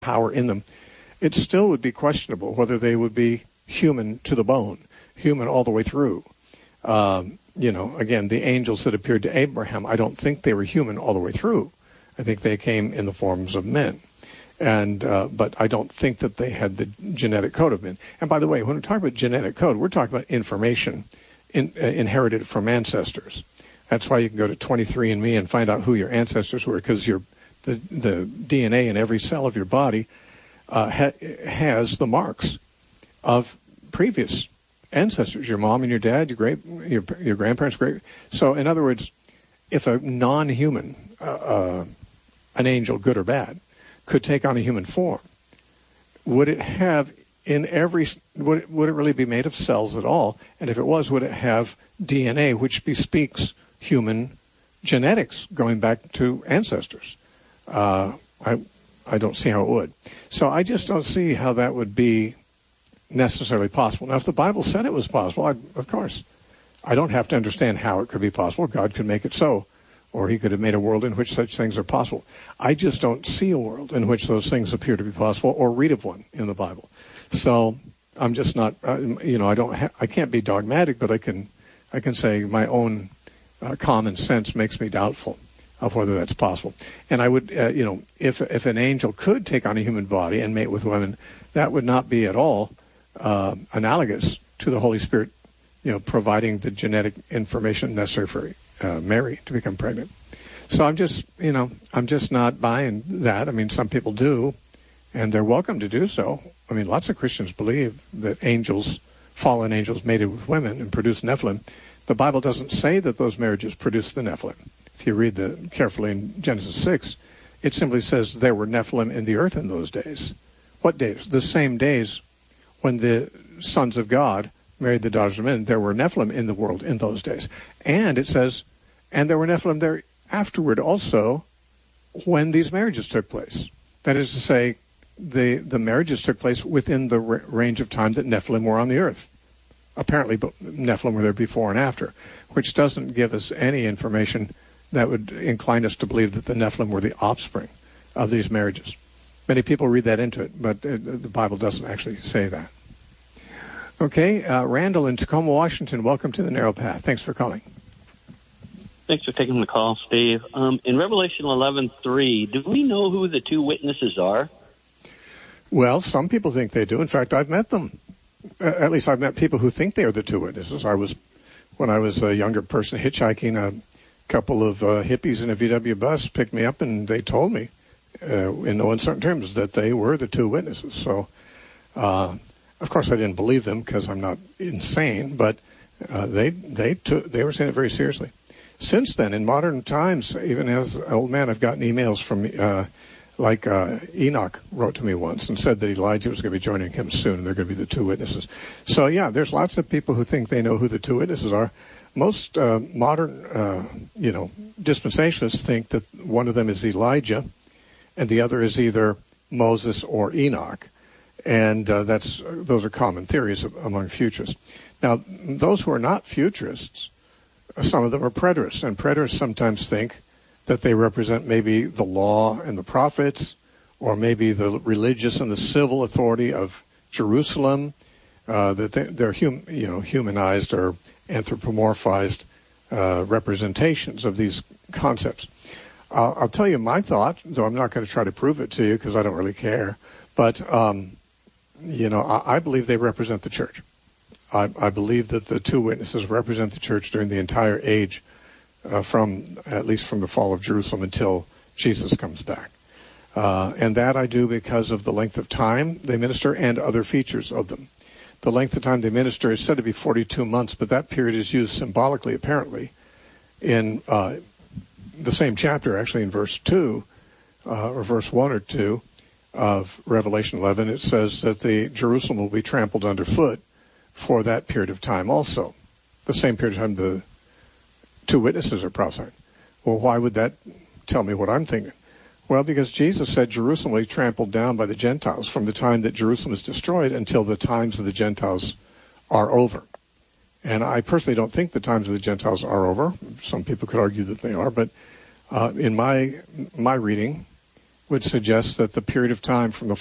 power in them, it still would be questionable whether they would be human to the bone, human all the way through. Again, the angels that appeared to Abraham, I don't think they were human all the way through. I think they came in the forms of men. But I don't think that they had the genetic code of men. And by the way, when we talk about genetic code, we're talking about information inherited from ancestors. That's why you can go to 23andMe and find out who your ancestors were, because the DNA in every cell of your body has the marks of previous ancestors, your mom and your dad, your grandparents, So in other words, if a non-human, an angel, good or bad, could take on a human form, would it really be made of cells at all? And if it was, would it have DNA which bespeaks human genetics going back to ancestors? I don't see how it would. So I just don't see how that would be necessarily possible. Now, if the Bible said it was possible, of course, I don't have to understand how it could be possible. God could make it so, or he could have made a world in which such things are possible. I just don't see a world in which those things appear to be possible or read of one in the Bible. So I'm just not, I can't be dogmatic, but I can say my own common sense makes me doubtful of whether that's possible. And I would, if an angel could take on a human body and mate with women, that would not be at all analogous to the Holy Spirit, providing the genetic information necessary for Mary to become pregnant. So I'm just not buying that. I mean, some people do, and they're welcome to do so. I mean, lots of Christians believe that fallen angels mated with women and produced Nephilim. The Bible doesn't say that those marriages produced the Nephilim. If you read carefully in Genesis 6, it simply says there were Nephilim in the earth in those days. What days? The same days when the sons of God married the daughters of men. There were Nephilim in the world in those days. And it says, and there were Nephilim there afterward also when these marriages took place. That is to say, the marriages took place within the range of time that Nephilim were on the earth. Apparently, Nephilim were there before and after, which doesn't give us any information that would incline us to believe that the Nephilim were the offspring of these marriages. Many people read that into it, but the Bible doesn't actually say that. Okay, Randall in Tacoma, Washington, welcome to the Narrow Path. Thanks for calling. Thanks for taking the call, Steve. In Revelation 11:3, do we know who the two witnesses are? Well, some people think they do. In fact, I've met them. At least I've met people who think they are the two witnesses. When I was a younger person hitchhiking, a couple of hippies in a VW bus picked me up, and they told me in no uncertain terms that they were the two witnesses. So, of course, I didn't believe them because I'm not insane, but they were saying it very seriously. Since then, in modern times, even as an old man, I've gotten emails from, Enoch wrote to me once and said that Elijah was going to be joining him soon, and they're going to be the two witnesses. So, yeah, there's lots of people who think they know who the two witnesses are. Most modern, dispensationalists think that one of them is Elijah, and the other is either Moses or Enoch. And those are common theories among futurists. Now, those who are not futurists, some of them are preterists, and preterists sometimes think that they represent maybe the law and the prophets, or maybe the religious and the civil authority of Jerusalem, that they're humanized or anthropomorphized representations of these concepts. I'll tell you my thought, though I'm not going to try to prove it to you because I don't really care, but I believe they represent the church. I believe that the two witnesses represent the church during the entire age, at least from the fall of Jerusalem until Jesus comes back. And that I do because of the length of time they minister and other features of them. The length of time they minister is said to be 42 months, but that period is used symbolically, apparently, in the same chapter, actually in verse 2, or verse 1 or 2 of Revelation 11. It says that Jerusalem will be trampled underfoot for that period of time also. The same period of time the two witnesses are prophesying. Well, why would that tell me what I'm thinking? Well, because Jesus said Jerusalem will be trampled down by the Gentiles from the time that Jerusalem is destroyed until the times of the Gentiles are over. And I personally don't think the times of the Gentiles are over. Some people could argue that they are, but in my reading, would suggest that the period of time from the